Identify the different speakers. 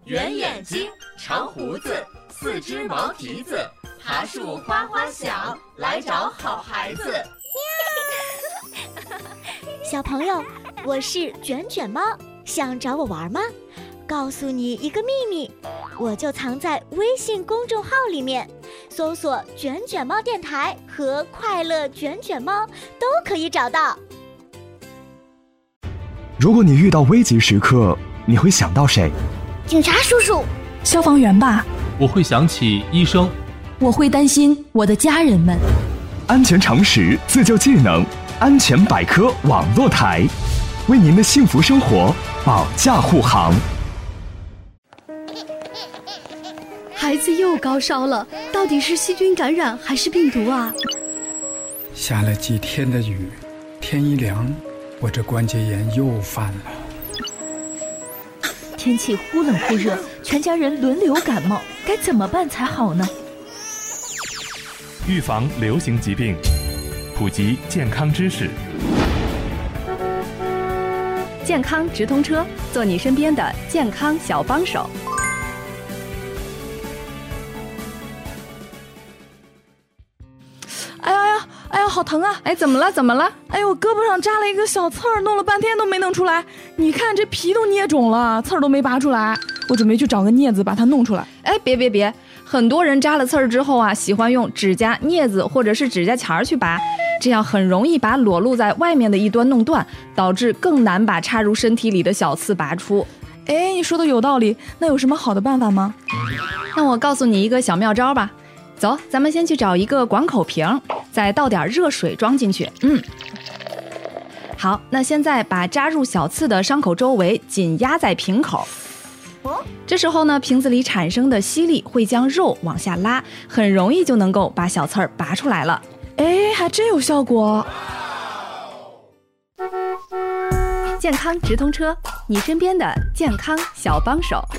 Speaker 1: 圆眼睛，长胡子，四只毛蹄子，爬树花花响，来找好孩子。
Speaker 2: 小朋友，我是卷卷猫，想找我玩吗？告诉你一个秘密，我就藏在微信公众号里面，搜索卷卷猫电台和快乐卷卷猫都可以找到。
Speaker 3: 如果你遇到危急时刻，你会想到谁？
Speaker 2: 警察叔叔。
Speaker 4: 消防员吧。
Speaker 5: 我会想起医生。
Speaker 4: 我会担心我的家人们。
Speaker 3: 安全常识，自救技能，安全百科网络台，为您的幸福生活保驾护航。
Speaker 6: 孩子又高烧了，到底是细菌感染还是病毒啊？
Speaker 7: 下了几天的雨，天一凉，我这关节炎又犯了。
Speaker 4: 天气忽冷忽热，全家人轮流感冒，该怎么办才好呢？
Speaker 8: 预防流行疾病，普及健康知识。
Speaker 9: 健康直通车，做你身边的健康小帮手。
Speaker 10: 哎呀，好疼啊！
Speaker 9: 哎，怎么了？
Speaker 10: 哎呦，我胳膊上扎了一个小刺儿，弄了半天都没弄出来。你看这皮都捏肿了，刺儿都没拔出来。我准备去找个镊子把它弄出来。
Speaker 9: 哎，别，很多人扎了刺儿之后啊，喜欢用指甲、镊子或者是指甲钳去拔，这样很容易把裸露在外面的一端弄断，导致更难把插入身体里的小刺拔出。
Speaker 10: 哎，你说的有道理，那有什么好的办法吗？
Speaker 9: 那我告诉你一个小妙招吧。走，咱们先去找一个广口瓶，再倒点热水装进去。好，那现在把扎入小刺的伤口周围紧压在瓶口。这时候呢，瓶子里产生的吸力会将肉往下拉，很容易就能够把小刺儿拔出来了。
Speaker 10: 哎，还真有效果。
Speaker 9: 健康直通车，你身边的健康小帮手。